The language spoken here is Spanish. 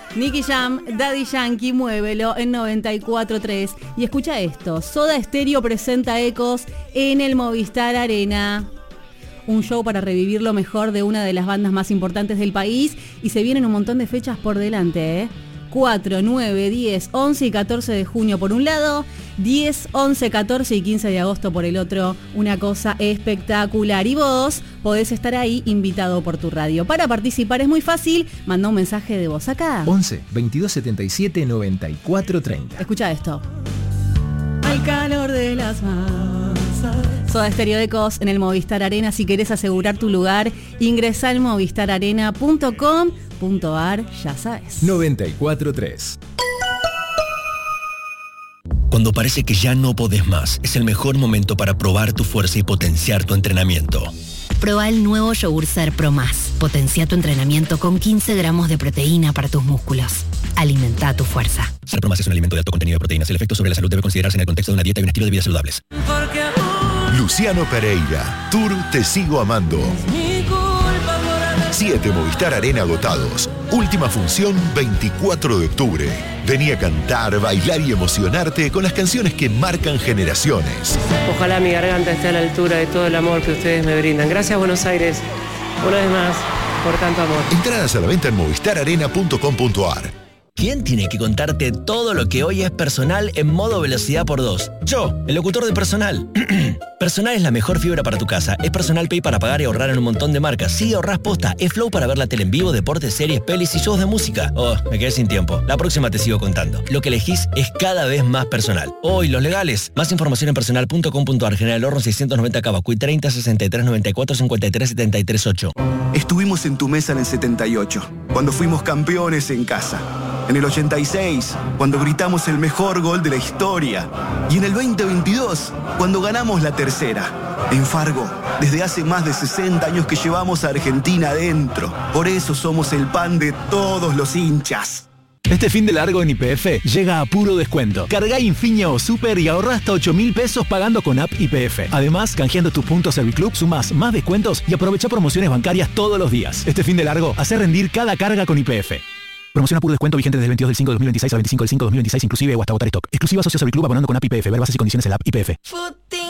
Nicky Jam, Daddy Yankee, muévelo en 94.3. Y escucha esto, Soda Stereo presenta Ecos en el Movistar Arena. Un show para revivir lo mejor de una de las bandas más importantes del país. Y se vienen un montón de fechas por delante, 4, 9, 10, 11 y 14 de junio por un lado, 10, 11, 14 y 15 de agosto por el otro. Una cosa espectacular. Y vos podés estar ahí invitado por tu radio. Para participar es muy fácil, manda un mensaje de voz acá. 11 22 77 94 30. Escucha esto. Al calor de las masas. Soda Stereo Ecos en el Movistar Arena. Si querés asegurar tu lugar, ingresá al movistararena.com.ar, ya sabes. 94.3. Cuando parece que ya no podés más, es el mejor momento para probar tu fuerza y potenciar tu entrenamiento. Proba el nuevo Yogur Ser Pro Más. Potencia tu entrenamiento con 15 gramos de proteína para tus músculos. Alimenta tu fuerza. Ser Pro Más es un alimento de alto contenido de proteínas. El efecto sobre la salud debe considerarse en el contexto de una dieta y un estilo de vida saludables. Luciano Pereira, Tour Te Sigo Amando. 7 Movistar Arena agotados. Última función 24 de octubre. Vení a cantar, bailar y emocionarte con las canciones que marcan generaciones. Ojalá mi garganta esté a la altura de todo el amor que ustedes me brindan. Gracias, Buenos Aires, una vez más, por tanto amor. Entradas a la venta en movistararena.com.ar. ¿Quién tiene que contarte todo lo que hoy es Personal en modo velocidad por 2? Yo, el locutor de Personal. Personal es la mejor fibra para tu casa. Es Personal Pay para pagar y ahorrar en un montón de marcas. Sí, ahorrás posta. Es Flow para ver la tele en vivo, deportes, series, pelis y shows de música. Oh, me quedé sin tiempo. La próxima te sigo contando. Lo que elegís es cada vez más personal. Oh, y los legales. Más información en personal.com.ar. General Horno 690 Cavacuy 30 63 94 53 73 8. Estuvimos en tu mesa en el 78, cuando fuimos campeones en casa. En el 86, cuando gritamos el mejor gol de la historia. Y en el 2022, cuando ganamos la tercera. En Fargo, desde hace más de 60 años que llevamos a Argentina adentro. Por eso somos el pan de todos los hinchas. Este fin de largo en YPF llega a puro descuento. Cargá Infinia o Super y ahorrá hasta 8.000 pesos pagando con app YPF. Además, canjeando tus puntos Serviclub, sumás más descuentos y aprovecha promociones bancarias todos los días. Este fin de largo, hace rendir cada carga con YPF. Promoción a puro descuento vigente desde el 22 del 5 de 2026 al 25 del 5 de 2026 inclusive o hasta agotar stock. Exclusiva socio Serviclub abonando con app YPF. Ver bases y condiciones en la app YPF.